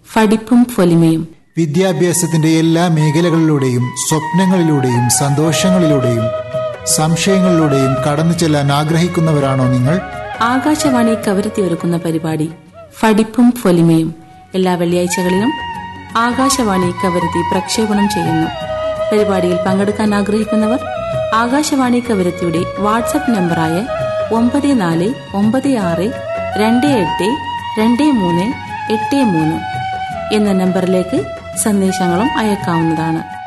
പഠിപ്പും പൊലിമയും. വിദ്യാഭ്യാസത്തിന്റെ എല്ലാ മേഖലകളിലൂടെയും സ്വപ്നങ്ങളിലൂടെയും സന്തോഷങ്ങളിലൂടെയും സംശയങ്ങളിലൂടെയും കടന്നു ചെല്ലാൻ ആഗ്രഹിക്കുന്നവരാണോ നിങ്ങൾ? ആകാശവാണി കവരത്തി ഒരുക്കുന്ന പരിപാടി പഠിപ്പും പൊലിമയും എല്ലാ വെള്ളിയാഴ്ചകളിലും ആകാശവാണി കവരത്തി പ്രക്ഷേപണം ചെയ്യുന്നു. പരിപാടിയിൽ പങ്കെടുക്കാൻ ആഗ്രഹിക്കുന്നവർ ആകാശവാണി കവരത്തിയുടെ വാട്സ്ആപ്പ് നമ്പറായ 9496282383 എന്ന നമ്പറിലേക്ക് സന്ദേശങ്ങളും അയക്കാവുന്നതാണ്.